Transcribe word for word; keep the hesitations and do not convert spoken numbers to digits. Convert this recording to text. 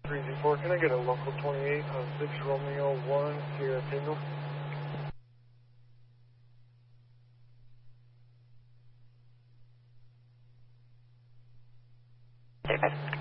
three Z four, can I get a local twenty-eight on six Romeo one, Sierra Tango? David.